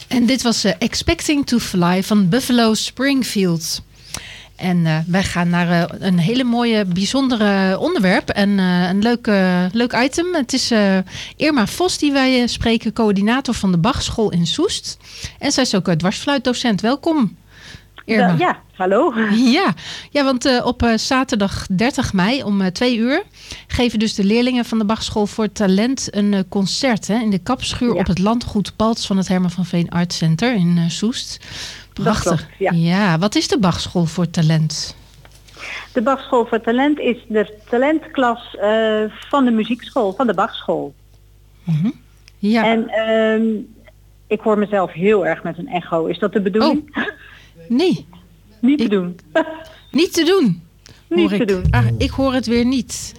En dit was Expecting to Fly van Buffalo Springfield. En wij gaan naar een hele mooie, bijzondere onderwerp. En een leuk item. Het is Irma Vos die wij spreken, coördinator van de Bachschool in Soest. En zij is ook dwarsfluitdocent. Welkom, Irma. Ja, hallo. Ja, want op zaterdag 30 mei om 2:00 geven dus de leerlingen van de Bachschool voor Talent een concert in de kapschuur op het landgoed Paltz van het Herman van Veen Art Center in Soest. Prachtig. Klopt, ja. Wat is de Bachschool voor Talent? De Bachschool voor Talent is de talentklas van de muziekschool, van de Bachschool. Mm-hmm. Ja. En ik hoor mezelf heel erg met een echo. Is dat de bedoeling? Oh. Nee. Niet te doen. Niet te doen. Niet te doen. Ik hoor het weer niet.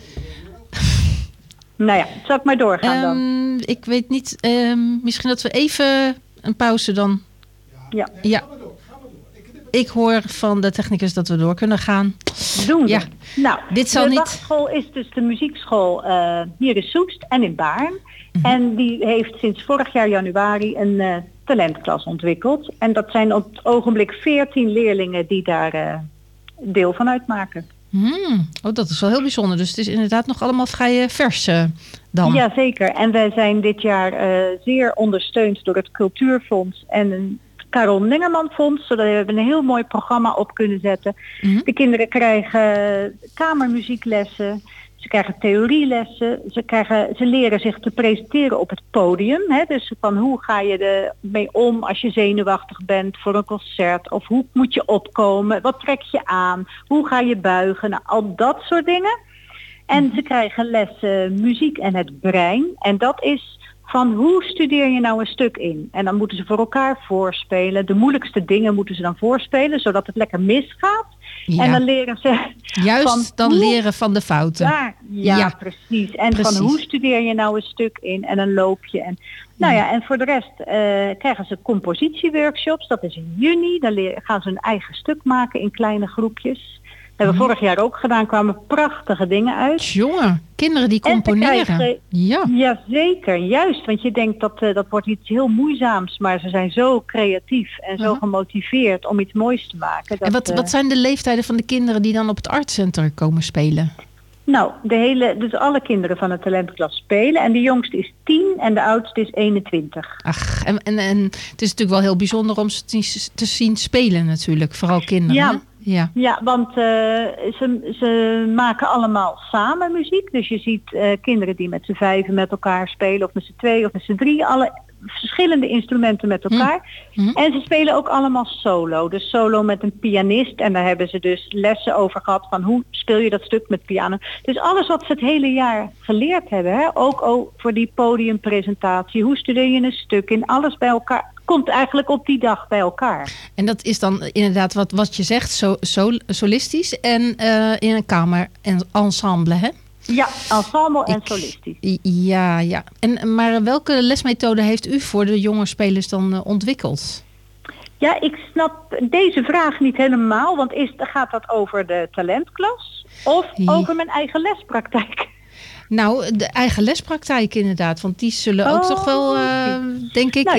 Nou ja, zal ik maar doorgaan dan? Ik weet niet. Misschien dat we even een pauze dan. Ja. Ik hoor van de technicus dat we door kunnen gaan. Doen we. Ja. Nou, dit zal de Bachschool is dus de muziekschool hier in Soest en in Baarn. Mm-hmm. En die heeft sinds vorig jaar januari een talentklas ontwikkeld. En dat zijn op het ogenblik 14 leerlingen die daar deel van uitmaken. Oh, dat is wel heel bijzonder. Dus het is inderdaad nog allemaal vrij vers dan. Ja, zeker. En wij zijn dit jaar zeer ondersteund door het Cultuurfonds en een Karel Nengerman Fonds, zodat we een heel mooi programma op kunnen zetten. Mm-hmm. De kinderen krijgen kamermuzieklessen, ze krijgen theorielessen, ze leren zich te presenteren op het podium. Hè? Dus van hoe ga je ermee om als je zenuwachtig bent voor een concert? Of hoe moet je opkomen? Wat trek je aan? Hoe ga je buigen? Nou, al dat soort dingen. En ze krijgen lessen muziek en het brein. En dat is van hoe studeer je nou een stuk in? En dan moeten ze voor elkaar voorspelen. De moeilijkste dingen moeten ze dan voorspelen, zodat het lekker misgaat. Ja. En dan leren ze leren van de fouten. Ja, precies. En van hoe studeer je nou een stuk in en een loopje. En, en voor de rest krijgen ze compositieworkshops. Dat is in juni. Dan gaan ze een eigen stuk maken in kleine groepjes. Dat hebben we vorig jaar ook gedaan. Kwamen prachtige dingen uit. Jongen, kinderen die componeren. Ja, zeker. Juist. Want je denkt dat wordt iets heel moeizaams. Maar ze zijn zo creatief en zo gemotiveerd om iets moois te maken. En wat zijn de leeftijden van de kinderen die dan op het artcenter komen spelen? Nou, dus alle kinderen van de talentklas spelen. En de jongste is 10 en de oudste is 21. Ach, en het is natuurlijk wel heel bijzonder om ze te zien spelen natuurlijk. Vooral kinderen. Ja, want ze maken allemaal samen muziek. Dus je ziet kinderen die met z'n 5 met elkaar spelen. Of met z'n 2 of met z'n 3. Alle verschillende instrumenten met elkaar. Mm-hmm. En ze spelen ook allemaal solo. Dus solo met een pianist. En daar hebben ze dus lessen over gehad van hoe speel je dat stuk met piano. Dus alles wat ze het hele jaar geleerd hebben. Hè? Ook voor die podiumpresentatie. Hoe studeer je een stuk in? Alles bij elkaar. Komt eigenlijk op die dag bij elkaar. En dat is dan inderdaad wat je zegt, solistisch en in een kamerensemble, hè? Ja, ensemble en solistisch. Ja. Maar welke lesmethode heeft u voor de jonge spelers dan ontwikkeld? Ja, ik snap deze vraag niet helemaal, want gaat dat over de talentklas of over mijn eigen lespraktijk? Nou, de eigen lespraktijk inderdaad, want die zullen ook toch wel, denk ik...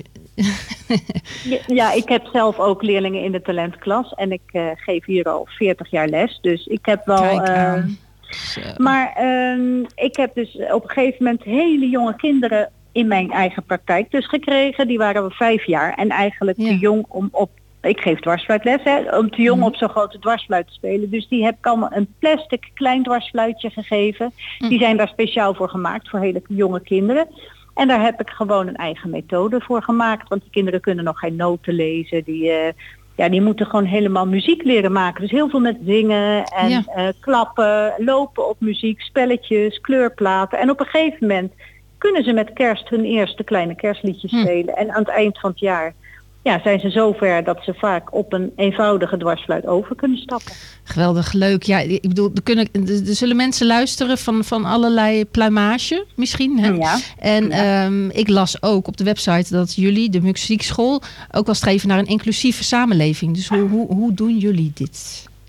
Ja, ik heb zelf ook leerlingen in de talentklas en ik geef hier al 40 jaar les, dus ik heb wel... Maar ik heb dus op een gegeven moment hele jonge kinderen in mijn eigen praktijk dus gekregen. Die waren 5 jaar en eigenlijk te jong om ik geef dwarsfluitles, om te jong op zo'n grote dwarsfluit te spelen. Dus die heb ik allemaal een plastic klein dwarsfluitje gegeven. Die zijn daar speciaal voor gemaakt, voor hele jonge kinderen. En daar heb ik gewoon een eigen methode voor gemaakt. Want die kinderen kunnen nog geen noten lezen. Die moeten gewoon helemaal muziek leren maken. Dus heel veel met zingen en klappen, lopen op muziek, spelletjes, kleurplaten. En op een gegeven moment kunnen ze met kerst hun eerste kleine kerstliedjes spelen. En aan het eind van het jaar zijn ze zover dat ze vaak op een eenvoudige dwarsfluit over kunnen stappen. Geweldig, leuk. Ja, ik bedoel, er zullen mensen luisteren van allerlei pluimage misschien. Hè? Ja. En ik las ook op de website dat jullie, de muziekschool, ook wel streven naar een inclusieve samenleving. Dus hoe doen jullie dit?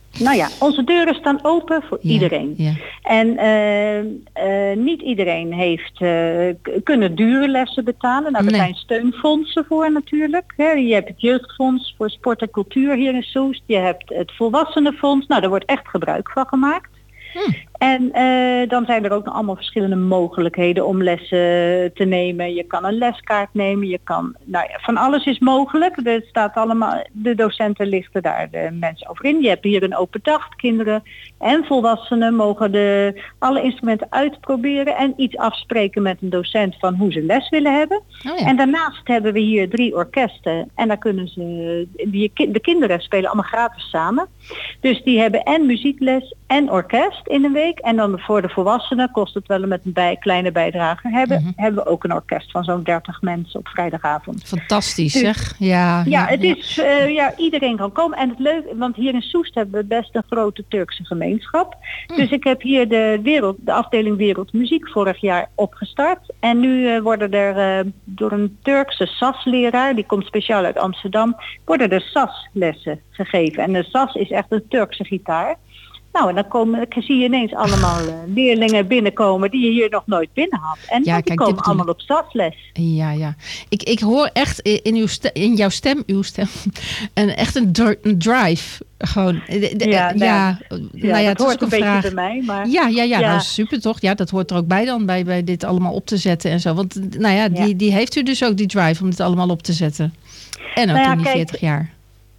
Nou ja, onze deuren staan open voor iedereen. Ja. En niet iedereen heeft kunnen dure lessen betalen. Nou, er zijn steunfondsen voor natuurlijk. Je hebt het Jeugdfonds voor Sport en Cultuur hier in Soest. Je hebt het Volwassenenfonds. Nou, daar wordt echt gebruik van gemaakt. En dan zijn er ook nog allemaal verschillende mogelijkheden om lessen te nemen. Je kan een leskaart nemen, je kan, van alles is mogelijk. Er staat allemaal, de docenten lichten daar de mensen over in. Je hebt hier een open dag, kinderen en volwassenen mogen alle instrumenten uitproberen en iets afspreken met een docent van hoe ze les willen hebben. Oh ja. En daarnaast hebben we hier 3 orkesten en daar kunnen de kinderen spelen allemaal gratis samen. Dus die hebben en muziekles en orkest in een week. En dan voor de volwassenen kost het wel met een kleine bijdrage. Hebben we ook een orkest van zo'n 30 mensen op vrijdagavond. Fantastisch, dus, zeg. Ja, is iedereen kan komen. En het leuke, want hier in Soest hebben we best een grote Turkse gemeenschap. Dus ik heb hier de afdeling Wereldmuziek vorig jaar opgestart. En nu worden er door een Turkse SAS-leraar, die komt speciaal uit Amsterdam, worden er SAS-lessen gegeven. En de SAS is echt een Turkse gitaar. Nou, en dan zie je ineens allemaal leerlingen binnenkomen die je hier nog nooit binnen had. En die komen allemaal op SAS-les. Ja. Ik hoor echt in jouw stem, echt een drive. Gewoon. Dat hoort een beetje bij mij. Maar... Ja. Nou, super toch? Ja, dat hoort er ook bij dan, bij dit allemaal op te zetten en zo. Want die heeft u dus ook, die drive, om dit allemaal op te zetten. En ook in die 40 jaar.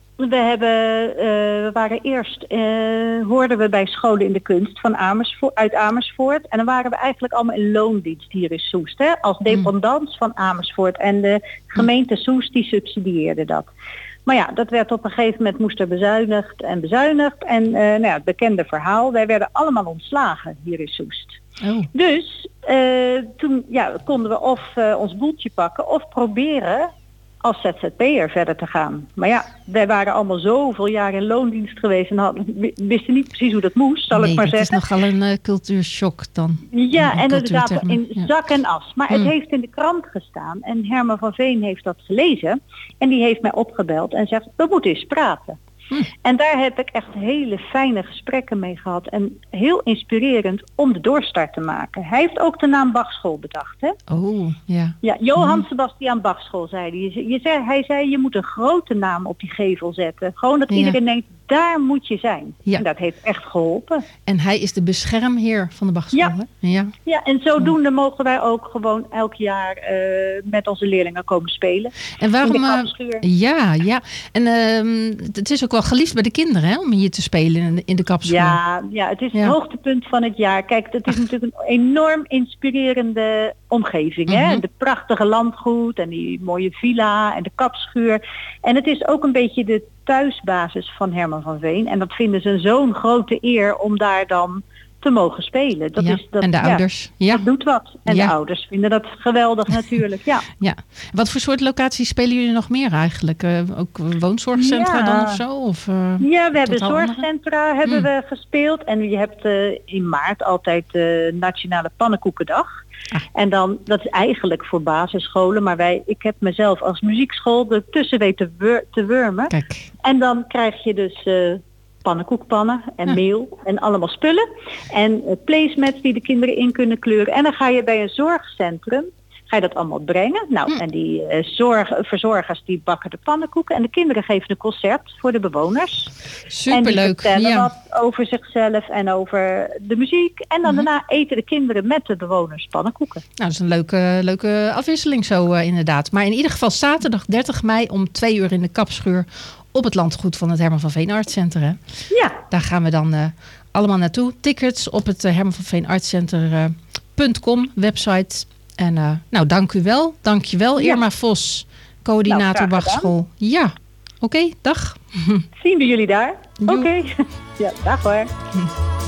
We waren eerst, hoorden we bij scholen in de kunst uit Amersfoort. En dan waren we eigenlijk allemaal in loondienst hier in Soest. Hè, als dependance van Amersfoort. En de gemeente Soest die subsidieerde dat. Maar ja, dat werd op een gegeven moment moest er bezuinigd. En het bekende verhaal. Wij werden allemaal ontslagen hier in Soest. Oh. Dus toen konden we of ons boeltje pakken of proberen als ZZP'er verder te gaan. Maar ja, wij waren allemaal zoveel jaar in loondienst geweest en wisten niet precies hoe dat moest, zal ik maar zeggen. Het is nogal een cultuurshock dan. Ja, en inderdaad in zak en as. Maar het heeft in de krant gestaan en Herman van Veen heeft dat gelezen en die heeft mij opgebeld en zegt, we moeten eens praten. En daar heb ik echt hele fijne gesprekken mee gehad. En heel inspirerend om de doorstart te maken. Hij heeft ook de naam Bachschool bedacht. Hè? Oh, ja. Ja, Johann Sebastian Bachschool zei hij. Hij zei, je moet een grote naam op die gevel zetten. Gewoon dat iedereen denkt, daar moet je zijn. Ja. En dat heeft echt geholpen. En hij is de beschermheer van de Bachschool. Ja. Hè? Ja, en zodoende mogen wij ook gewoon elk jaar met onze leerlingen komen spelen. En waarom? Ja. En het is ook wel geliefd bij de kinderen, hè, om hier te spelen in de kapschool. Ja, het is het hoogtepunt van het jaar. Kijk, het is natuurlijk een enorm inspirerende omgeving. Hè? De prachtige landgoed en die mooie villa en de kapschuur. En het is ook een beetje de thuisbasis van Herman van Veen. En dat vinden ze zo'n grote eer om daar dan te mogen spelen. En de ouders. Ja. Dat doet wat. En de ouders vinden dat geweldig natuurlijk. Ja. Wat voor soort locaties spelen jullie nog meer eigenlijk? Ook woonzorgcentra dan of zo? Of, we hebben zorgcentra hebben we gespeeld. En je hebt in maart altijd de Nationale Pannenkoekendag. En dan, dat is eigenlijk voor basisscholen. Maar ik heb mezelf als muziekschool ertussen weten te wurmen. Kijk. En dan krijg je dus pannenkoekpannen en meel en allemaal spullen. En placemats die de kinderen in kunnen kleuren. En dan ga je bij een zorgcentrum, ga je dat allemaal brengen. Nou, en die verzorgers die bakken de pannenkoeken. En de kinderen geven een concert voor de bewoners. Superleuk. En die vertellen wat over zichzelf en over de muziek. En dan daarna eten de kinderen met de bewoners pannenkoeken. Nou, dat is een leuke afwisseling zo inderdaad. Maar in ieder geval zaterdag 30 mei om 2 uur in de kapschuur op het landgoed van het Herman van Veen Artscenter. Hè? Ja. Daar gaan we dan allemaal naartoe. Tickets op het Herman van Veen Artscenter.com website. En dank u wel. Dank je wel, Irma Vos, coördinator Bachschool. Ja, oké, dag. Zien we jullie daar? Oké. Ja, dag hoor.